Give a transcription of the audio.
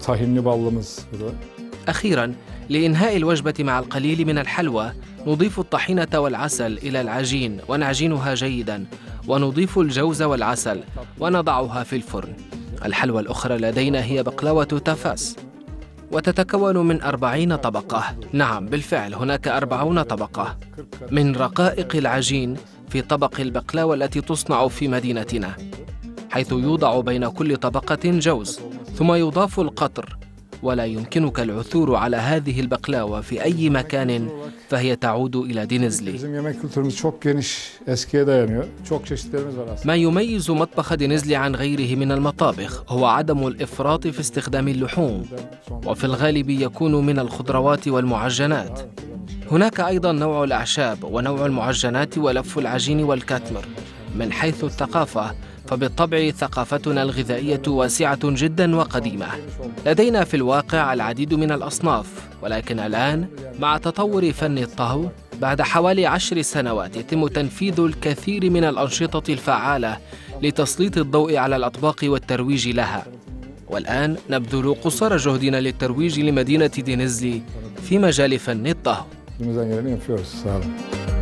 tahinli ballımız. أخيراً، لإنهاء الوجبة مع القليل من الحلوى، نضيف الطحينة والعسل إلى العجين ونعجنها جيداً، ونضيف الجوز والعسل ونضعها في الفرن. الحلوى الأخرى لدينا هي بقلاوة تافاس، وتتكون من 40 طبقة. نعم بالفعل، هناك 40 طبقة من رقائق العجين في طبق البقلاوة التي تصنع في مدينتنا، حيث يوضع بين كل طبقة جوز، ثم يضاف القطر. ولا يمكنك العثور على هذه البقلاوة في أي مكان، فهي تعود إلى دينيزلي. ما يميز مطبخ دينيزلي عن غيره من المطابخ هو عدم الإفراط في استخدام اللحوم، وفي الغالب يكون من الخضروات والمعجنات. هناك أيضا نوع الأعشاب ونوع المعجنات ولف العجين والكاتمر. من حيث الثقافة، فبالطبع ثقافتنا الغذائية واسعة جدا وقديمة. لدينا في الواقع العديد من الأصناف، ولكن الآن مع تطور فن الطهو بعد حوالي 10 سنوات يتم تنفيذ الكثير من الأنشطة الفعالة لتسليط الضوء على الأطباق والترويج لها. والآن نبذل قصارى جهدنا للترويج لمدينة دينيزلي في مجال فن الطهو.